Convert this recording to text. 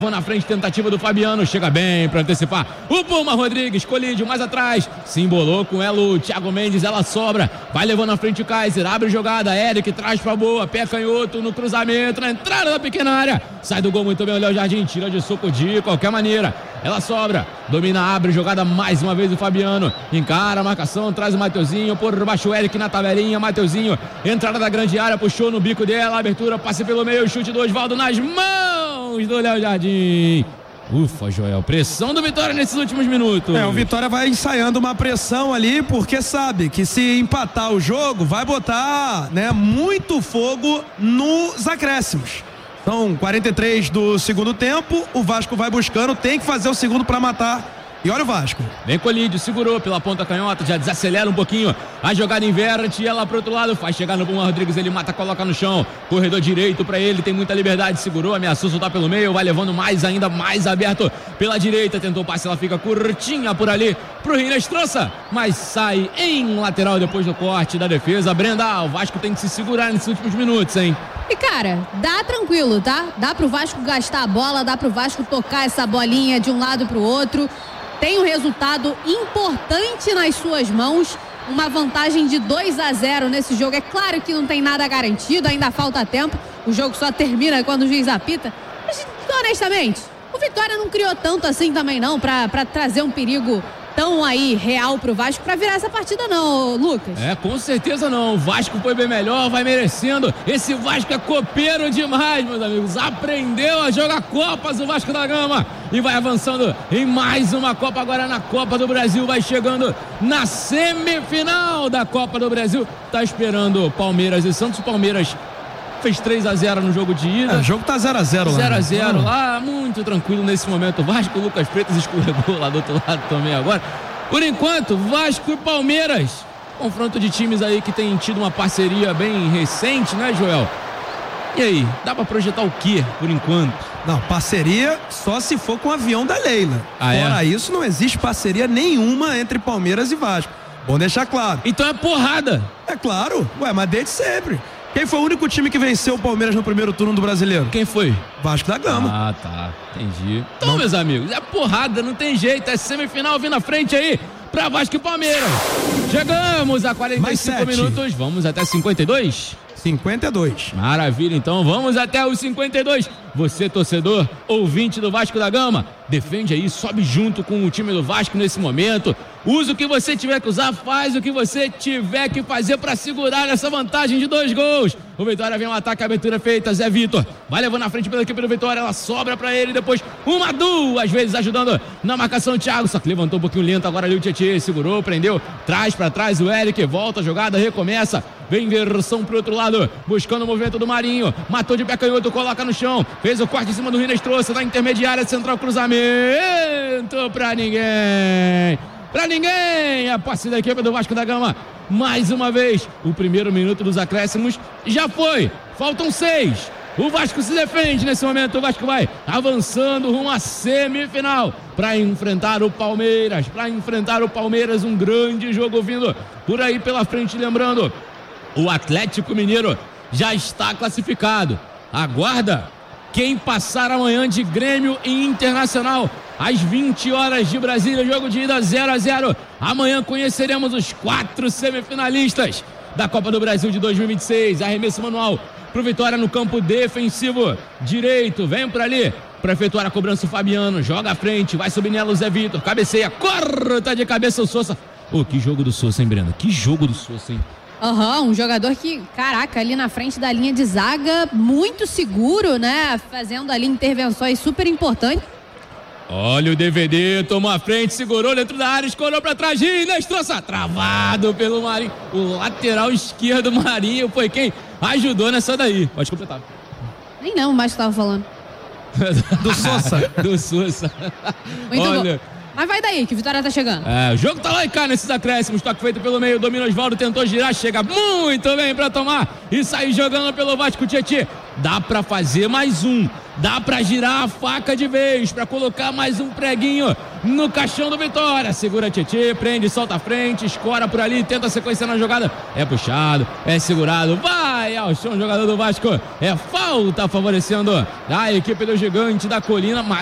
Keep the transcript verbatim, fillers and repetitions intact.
Na frente, tentativa do Fabiano, chega bem para antecipar. O Puma Rodrigues, colide mais atrás, se embolou com ela o Thiago Mendes, ela sobra, vai levando na frente o Kaiser, abre jogada, Eric traz pra boa, pé canhoto no cruzamento, na entrada da pequena área, sai do gol muito bem o Léo Jardim, tira de soco de qualquer maneira, ela sobra, domina, abre jogada mais uma vez o Fabiano, encara a marcação, traz o Mateuzinho, por baixo o Eric na tabelinha, Mateuzinho, entrada da grande área, puxou no bico dela, abertura, passe pelo meio, chute do Osvaldo nas mãos do Léo Jardim. Ufa, Joel, pressão do Vitória nesses últimos minutos. É, o Vitória vai ensaiando uma pressão ali, porque sabe que se empatar o jogo, vai botar, né, muito fogo nos acréscimos. São quarenta e três do segundo tempo, o Vasco vai buscando, tem que fazer o segundo para matar. E olha o Vasco. Vem Colídio, segurou pela ponta canhota, já desacelera um pouquinho. A jogada inverte, ela pro outro lado, faz chegar no Puma Rodrigues, ele mata, coloca no chão. Corredor direito pra ele, tem muita liberdade, segurou, ameaçou soltar pelo meio, vai levando mais ainda, mais aberto pela direita. Tentou o passe, ela fica curtinha por ali pro Rinestrança, mas sai em lateral depois do corte da defesa. Brenda, o Vasco tem que se segurar nesses últimos minutos, hein? E cara, dá tranquilo, tá? Dá pro Vasco gastar a bola, dá pro Vasco tocar essa bolinha de um lado pro outro. Tem um resultado importante nas suas mãos, uma vantagem de dois a zero nesse jogo. É claro que não tem nada garantido, ainda falta tempo, o jogo só termina quando o juiz apita. Mas, honestamente, o Vitória não criou tanto assim também não, pra, pra trazer um perigo tão aí real pro Vasco pra virar essa partida não, Lucas. É, com certeza não, o Vasco foi bem melhor, vai merecendo, esse Vasco é copeiro demais, meus amigos, aprendeu a jogar Copas o Vasco da Gama e vai avançando em mais uma Copa, agora na Copa do Brasil, vai chegando na semifinal da Copa do Brasil, tá esperando Palmeiras e Santos. Palmeiras fez três a zero no jogo de ida. É, o jogo tá zero a zero lá. zero a zero lá, muito tranquilo nesse momento. Vasco, o Lucas Freitas escorregou lá do outro lado também agora. Por enquanto, Vasco e Palmeiras. Confronto de times aí que tem tido uma parceria bem recente, né, Joel? E aí, dá pra projetar o quê, por enquanto? Não, parceria só se for com o avião da Leila. Ah, Fora é? isso, não existe parceria nenhuma entre Palmeiras e Vasco. Bom deixar claro. Então é porrada. É claro. Ué, mas desde sempre. Quem foi o único time que venceu o Palmeiras no primeiro turno do Brasileiro? Quem foi? Vasco da Gama. Ah, tá. Entendi. Então, não, meus amigos, é porrada, não tem jeito. É semifinal vindo à frente aí pra Vasco e Palmeiras. Chegamos a quarenta e cinco minutos. Vamos até cinquenta e dois? cinquenta e dois. Maravilha, então vamos até os cinquenta e dois. Você, torcedor, ouvinte do Vasco da Gama, defende aí, sobe junto com o time do Vasco nesse momento. Usa o que você tiver que usar, faz o que você tiver que fazer para segurar essa vantagem de dois gols. O Vitória vem um ataque, a abertura feita, Zé Vitor vai levando na frente pela equipe do Vitória, ela sobra para ele, depois uma, duas vezes ajudando na marcação o Thiago, só que levantou um pouquinho lento agora ali o Tietê, segurou, prendeu, traz para trás o Eric, volta a jogada, recomeça, vem versão pro outro lado, buscando o movimento do Marinho, matou de pé canhoto, coloca no chão, fez o corte em cima do Rinestrança, na intermediária central, cruzamento pra ninguém. Pra ninguém, a posse da equipe do Vasco da Gama, mais uma vez, o primeiro minuto dos acréscimos já foi, faltam seis, o Vasco se defende nesse momento, o Vasco vai avançando rumo à semifinal, para enfrentar o Palmeiras, para enfrentar o Palmeiras, um grande jogo vindo por aí pela frente, lembrando, o Atlético Mineiro já está classificado, aguarda quem passar amanhã de Grêmio e Internacional, às vinte horas de Brasília, jogo de ida zero a zero. Amanhã conheceremos os quatro semifinalistas da Copa do Brasil de dois mil e vinte e seis. Arremesso manual pro Vitória no campo defensivo direito, vem por ali para efetuar a cobrança o Fabiano, joga à frente, vai subir nela o Zé Vitor, cabeceia, corta de cabeça o Sousa. Oh, que jogo do Sousa, hein, Brenda? Que jogo do Sousa, hein? Aham, uhum, um jogador que, caraca, ali na frente da linha de zaga, muito seguro, né? Fazendo ali intervenções super importantes. Olha o D V D, tomou a frente, segurou dentro da área, escorou pra trás, Ginastroça, travado pelo Marinho. O lateral esquerdo Marinho foi quem ajudou nessa daí. Pode completar. Nem não, mais que tava falando. Do Sousa. Do Sousa. Muito Olha... bom. Mas vai daí, que o Vitória tá chegando. É, o jogo tá lá e cá nesses acréscimos. Toque feito pelo meio, domina Osvaldo, tentou girar, chega muito bem pra tomar e sair jogando pelo Vasco. Tietê Dá pra fazer mais um. Dá pra girar a faca de vez, pra colocar mais um preguinho no caixão do Vitória. Segura Tietê, prende, solta a frente, escora por ali, tenta a sequência na jogada. É puxado, é segurado, vai ao chão o jogador do Vasco. É falta favorecendo a equipe do Gigante da Colina.